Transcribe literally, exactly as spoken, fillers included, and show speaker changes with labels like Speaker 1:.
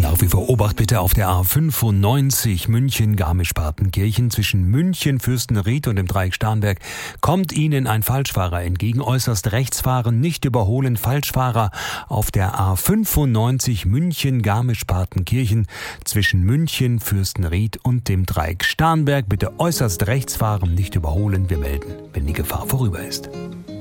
Speaker 1: Nach wie vor Obacht bitte auf der A fünfundneunzig München-Garmisch-Partenkirchen zwischen München, Fürstenried und dem Dreieck Starnberg kommt Ihnen ein Falschfahrer entgegen. Äußerst rechts fahren, nicht überholen. Falschfahrer auf der A fünfundneunzig München-Garmisch-Partenkirchen zwischen München, Fürstenried und dem Dreieck Starnberg. Bitte äußerst rechts fahren, nicht überholen. Wir melden, wenn die Gefahr vorüber ist.